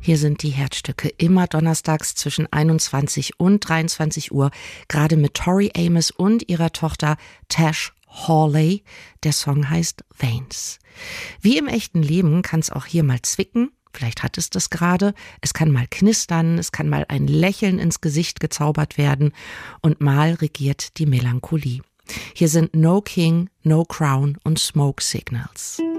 Hier sind die Herzstücke, immer donnerstags zwischen 21 und 23 Uhr, gerade mit Tori Amos und ihrer Tochter Tash Hawley. Der Song heißt Veins. Wie im echten Leben kann es auch hier mal zwicken. Vielleicht hat es das gerade. Es kann mal knistern, es kann mal ein Lächeln ins Gesicht gezaubert werden und mal regiert die Melancholie. Hier sind No King, No Crown und Smoke Signals.